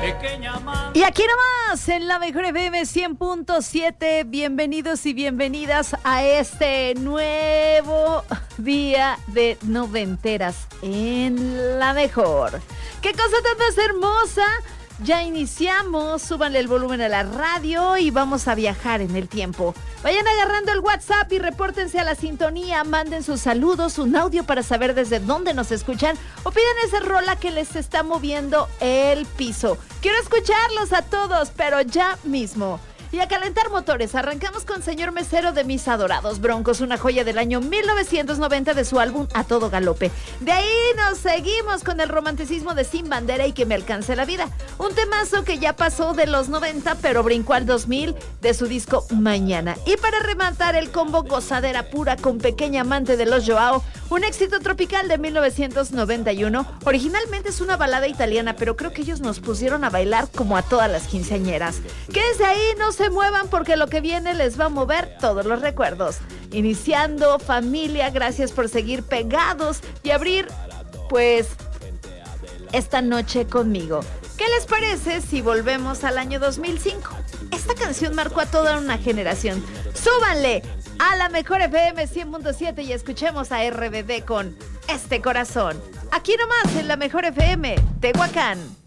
Y aquí nomás, en la Mejor FM 100.7, bienvenidos y bienvenidas a este nuevo día de noventeras en la Mejor. ¡Qué cosa tan más hermosa! Ya iniciamos, súbanle el volumen a la radio y vamos a viajar en el tiempo. Vayan agarrando el WhatsApp y repórtense a la sintonía, manden sus saludos, un audio para saber desde dónde nos escuchan o piden esa rola que les está moviendo el piso. Quiero escucharlos a todos, pero ya mismo. Y a calentar motores, arrancamos con Señor Mesero de Mis Adorados Broncos, una joya del año 1990 de su álbum A Todo Galope. De ahí nos seguimos con el romanticismo de Sin Bandera y Que Me Alcance la Vida, un temazo que ya pasó de los 90 pero brincó al 2000 de su disco Mañana. Y para rematar el combo, Gozadera Pura con Pequeña Amante de los Joao, un éxito tropical de 1991. Originalmente es una balada italiana, pero creo que ellos nos pusieron a bailar como a todas las quinceañeras. Quédense ahí, no se muevan porque lo que viene les va a mover todos los recuerdos. Iniciando, familia, gracias por seguir pegados y abrir, pues, esta noche conmigo. ¿Qué les parece si volvemos al año 2005? Esta canción marcó a toda una generación. ¡Súbanle a la Mejor FM 100.7 y escuchemos a RBD con Este Corazón! Aquí nomás en la Mejor FM, Tehuacán.